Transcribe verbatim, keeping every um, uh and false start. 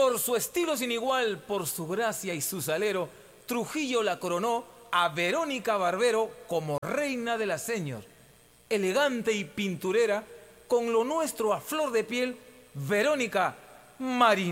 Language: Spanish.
Por su estilo sin igual, por su gracia y su salero, Trujillo la coronó a Verónica Barbero como reina de la señor. Elegante y pinturera, con lo nuestro a flor de piel, Verónica marinera.